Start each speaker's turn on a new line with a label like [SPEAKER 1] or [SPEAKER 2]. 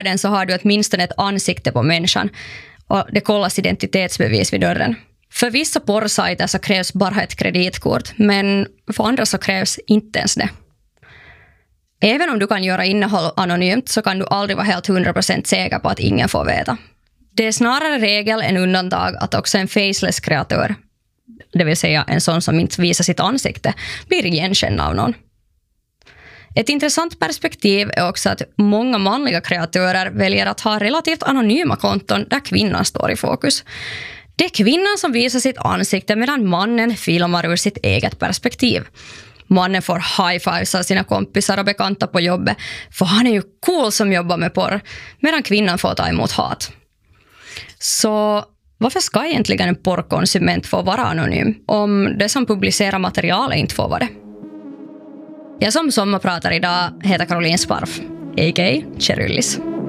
[SPEAKER 1] den så har du åtminstone ett ansikte på människan och det kollas identitetsbevis vid dörren. För vissa porrsajter så krävs bara ett kreditkort, men för andra så krävs inte ens det. Även om du kan göra innehåll anonymt så kan du aldrig vara helt 100% säker på att ingen får veta. Det är snarare regel än undantag att också en faceless kreatör, det vill säga en sån som inte visar sitt ansikte, blir igenkänd av någon. Ett intressant perspektiv är också att många manliga kreatörer väljer att ha relativt anonyma konton där kvinnan står i fokus. Det är kvinnan som visar sitt ansikte medan mannen filmar ur sitt eget perspektiv. Mannen får high-fives av sina kompisar och bekanta på jobbet, för han är ju cool som jobbar med porr, medan kvinnan får ta emot hat. Så varför ska egentligen en porrkonsument få vara anonym om det som publicerar material inte får vara det? Jag som sommarpratar idag heter Caroline Sparf, a.k.a. Cheryllis.